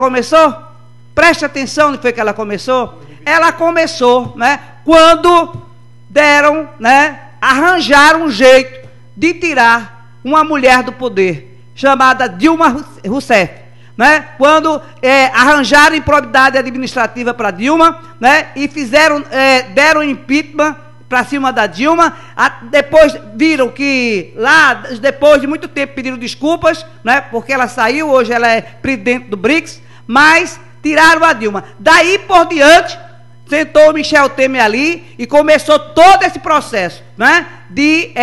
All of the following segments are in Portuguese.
começou? Preste atenção onde foi que ela começou. Ela começou, né, quando deram, né, arranjaram um jeito de tirar uma mulher do poder, chamada Dilma Rousseff, né, quando arranjaram improbidade administrativa para Dilma, né, e fizeram, deram impeachment para cima da Dilma. Depois viram que lá, depois de muito tempo, pediram desculpas, né, porque ela saiu, hoje ela é presidente do BRICS, mas tiraram a Dilma. Daí por diante, sentou o Michel Temer ali e começou todo esse processo, né, de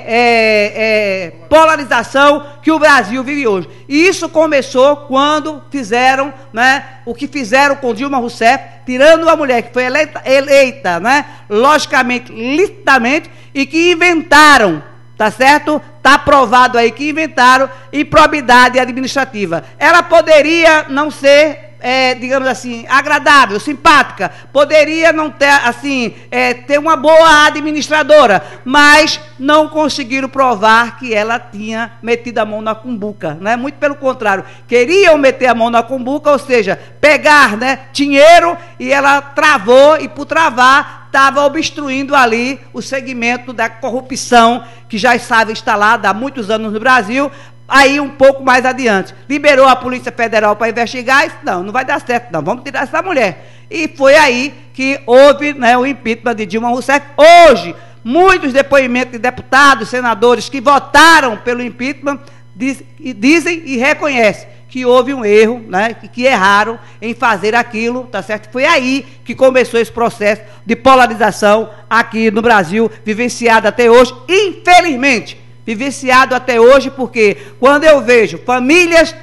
polarização que o Brasil vive hoje. E isso começou quando fizeram, né, o que fizeram com Dilma Rousseff, tirando uma mulher que foi eleita, né, logicamente, licitamente, e que inventaram, tá certo? Tá provado aí que inventaram improbidade administrativa. Ela poderia não ser, digamos assim, agradável, simpática, poderia não ter, assim, ter uma boa administradora, mas não conseguiram provar que ela tinha metido a mão na cumbuca, né? Muito pelo contrário, queriam meter a mão na cumbuca, ou seja, pegar, né, dinheiro, e ela travou, e por travar, estava obstruindo ali o segmento da corrupção, que já estava instalada há muitos anos no Brasil. Aí, um pouco mais adiante, liberou a Polícia Federal para investigar. Isso não vai dar certo, não, vamos tirar essa mulher. E foi aí que houve, né, o impeachment de Dilma Rousseff. Hoje, muitos depoimentos de deputados, senadores que votaram pelo impeachment dizem e reconhecem que houve um erro, né, que erraram em fazer aquilo, tá certo? Foi aí que começou esse processo de polarização aqui no Brasil, vivenciado até hoje, infelizmente. Vivenciado até hoje, porque quando eu vejo famílias,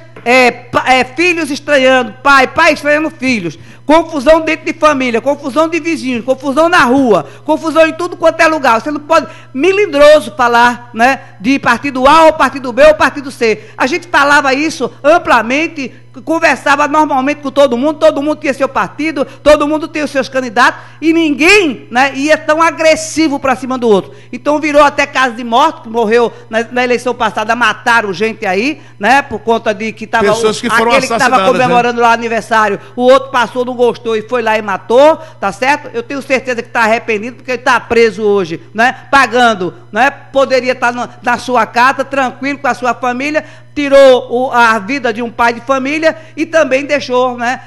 filhos estranhando pai estranhando filhos, confusão dentro de família, confusão de vizinhos, confusão na rua, confusão em tudo quanto é lugar. Você não pode, melindroso, falar, né, de partido A ou partido B ou partido C. A gente falava isso amplamente, conversava normalmente com todo mundo tinha seu partido, todo mundo tem os seus candidatos, e ninguém, né, ia tão agressivo para cima do outro. Então virou até caso de morte, que morreu na eleição passada, mataram gente aí, né, por conta de que estava aquele que estava comemorando, né, lá o aniversário, o outro passou, não gostou e foi lá e matou, tá certo? Eu tenho certeza que está arrependido, porque ele está preso hoje, né, pagando, né, poderia estar na sua casa, tranquilo com a sua família, tirou a vida de um pai de família e também deixou, né,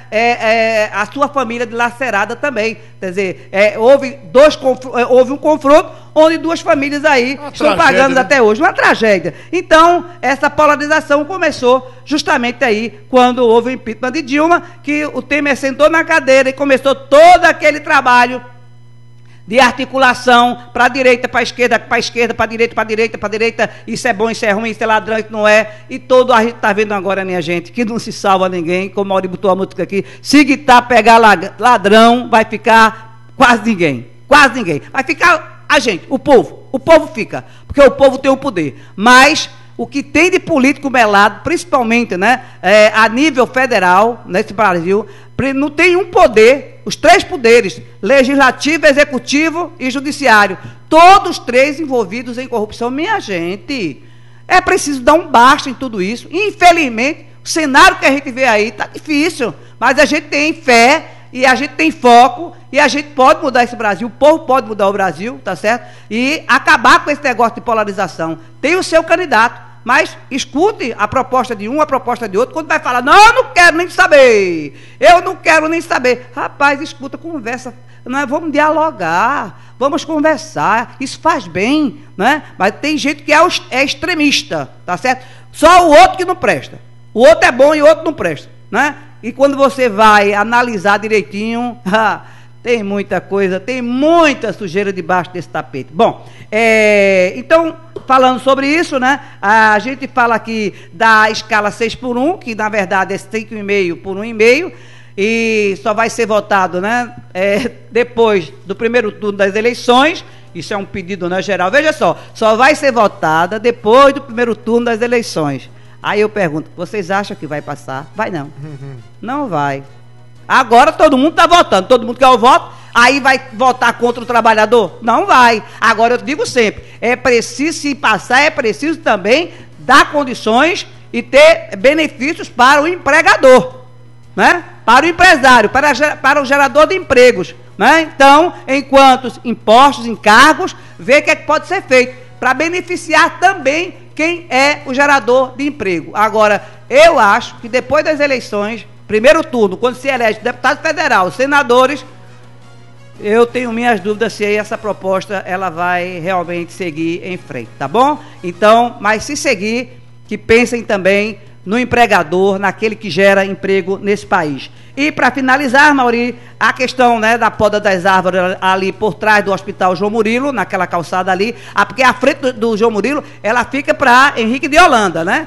a sua família dilacerada também. Quer dizer, houve um confronto onde duas famílias aí estão pagando, né, até hoje. Uma tragédia. Então, essa polarização começou justamente aí, quando houve o impeachment de Dilma, que o Temer sentou na cadeira e começou todo aquele trabalho de articulação para a direita, para a esquerda, para a direita, isso é bom, isso é ruim, isso é ladrão, isso não é, e todo a gente está vendo agora, minha gente, que não se salva ninguém, como o Mauri botou a música aqui, se Guitar pegar ladrão, vai ficar quase ninguém, vai ficar a gente, o povo fica, porque o povo tem o poder, mas o que tem de político melado, principalmente, né, a nível federal, nesse Brasil, não tem um poder, os três poderes, legislativo, executivo e judiciário, todos três envolvidos em corrupção. Minha gente, é preciso dar um basta em tudo isso. Infelizmente, o cenário que a gente vê aí está difícil, mas a gente tem fé e a gente tem foco e a gente pode mudar esse Brasil, o povo pode mudar o Brasil, tá certo? E acabar com esse negócio de polarização. Tem o seu candidato, mas escute a proposta de um, a proposta de outro. Quando vai falar, não, eu não quero nem saber, eu não quero nem saber. Rapaz, escuta, conversa, né? Vamos dialogar, vamos conversar, isso faz bem, né? Mas tem gente que é extremista, tá certo? Só o outro que não presta. O outro é bom e o outro não presta, né? E quando você vai analisar direitinho, tem muita coisa, tem muita sujeira debaixo desse tapete. Bom, então, falando sobre isso, né, a gente fala aqui da escala 6x1, que na verdade é 5,5 por 1,5, e só vai ser votado, né, depois do primeiro turno das eleições. Isso é um pedido, né, geral. Veja só vai ser votada depois do primeiro turno das eleições. Aí eu pergunto, vocês acham que vai passar? Vai não. Não vai. Agora todo mundo está votando, todo mundo quer o voto, aí vai votar contra o trabalhador? Não vai. Agora eu digo sempre, é preciso, se passar, é preciso também dar condições e ter benefícios para o empregador. né? Para o empresário, para o gerador de empregos, né? Então, enquanto impostos, encargos, ver o que é que pode ser feito para beneficiar também quem é o gerador de emprego. Agora, eu acho que depois das eleições, primeiro turno, quando se elege deputado federal, senadores, eu tenho minhas dúvidas se essa proposta ela vai realmente seguir em frente, tá bom? Então, mas se seguir, que pensem também no empregador, naquele que gera emprego nesse país. E para finalizar, Mauri, a questão, né, da poda das árvores ali por trás do Hospital João Murilo, naquela calçada ali, porque a frente do João Murilo, ela fica para Henrique de Holanda, né?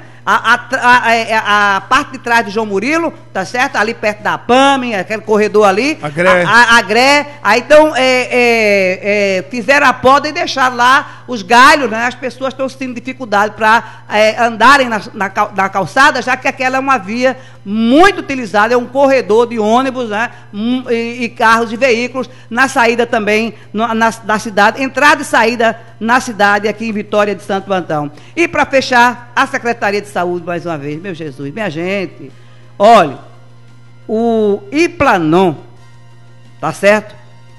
A parte de trás do João Murilo, tá certo? Ali perto da PAMI, aquele corredor ali. A GRE. Aí então fizeram a poda e deixaram lá os galhos, né? As pessoas estão tendo dificuldade para andarem na calçada, já que aquela é uma via muito utilizada, é um corredor de ônibus, né? E carros e veículos na saída também da cidade, entrada e saída na cidade aqui em Vitória de Santo Antão. E para fechar, a Secretaria de Saúde, mais uma vez, meu Jesus, minha gente, olha, o Iplanon, tá certo?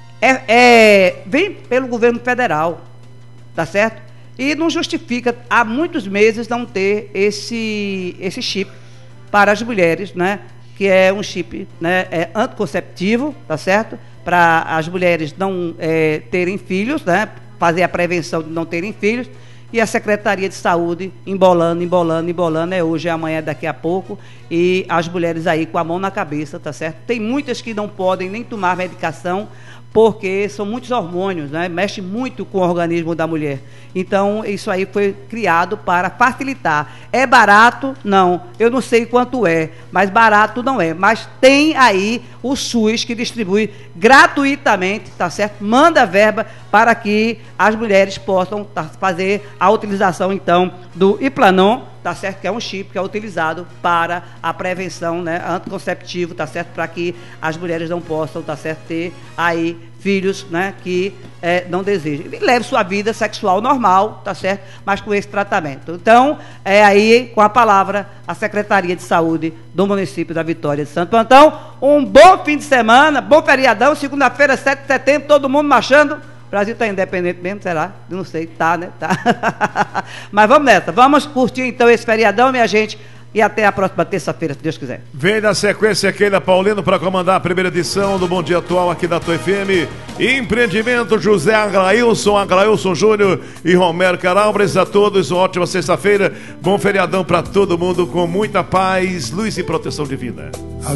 Vem pelo governo federal, tá certo? E não justifica, há muitos meses, não ter esse chip para as mulheres, né? Que é um chip, né, anticonceptivo, tá certo? Para as mulheres não terem filhos, né? Fazer a prevenção de não terem filhos. E a Secretaria de Saúde embolando, hoje, amanhã, daqui a pouco, e as mulheres aí com a mão na cabeça, tá certo? Tem muitas que não podem nem tomar medicação, porque são muitos hormônios, né? Mexe muito com o organismo da mulher. Então, isso aí foi criado para facilitar. É barato? Não. Eu não sei quanto é, mas barato não é. Mas tem aí o SUS que distribui gratuitamente, tá certo? Manda verba para que as mulheres possam fazer a utilização, então, do Iplanon, tá certo? Que é um chip que é utilizado para a prevenção, né, anticonceptivo, tá certo? Para que as mulheres não possam, tá certo, ter aí filhos, né, que não desejam. E leve sua vida sexual normal, tá certo? Mas com esse tratamento. Então, aí, com a palavra, a Secretaria de Saúde do município da Vitória de Santo Antão. Um bom fim de semana, bom feriadão, segunda-feira, 7 de setembro, todo mundo marchando. O Brasil está independente mesmo, será? Não sei, tá, né? Tá. Mas vamos nessa, vamos curtir então esse feriadão, minha gente, e até a próxima terça-feira, se Deus quiser. Vem na sequência Keila Paulino para comandar a primeira edição do Bom Dia Atual aqui da Tua FM. Empreendimento José Aglailson Júnior e Romero Caralbres. A todos, uma ótima sexta-feira, bom feriadão para todo mundo, com muita paz, luz e proteção divina.